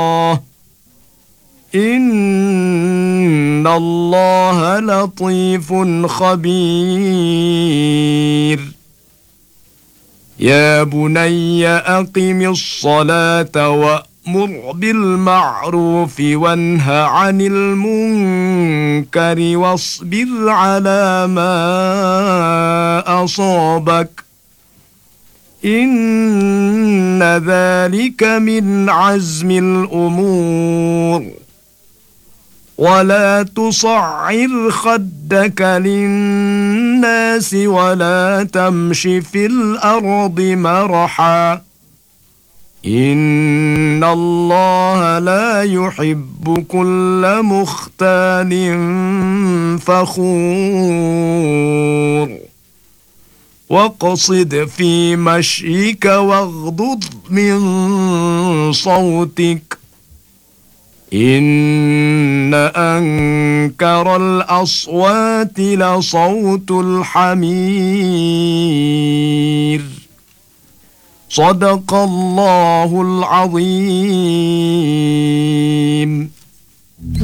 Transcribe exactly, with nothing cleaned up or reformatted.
إن الله لطيف خبير يا بني أقم الصلاة وأمر بالمعروف وانه عن المنكر واصبر على ما أصابك إن ذلك من عزم الأمور ولا تصعر خدك للناس ولا تمش في الأرض مرحا إن الله لا يحب كل مختال فخور واقصد في مشيك واغضض من صوتك إن أنكر الأصوات لصوت الحمير صدق الله العظيم.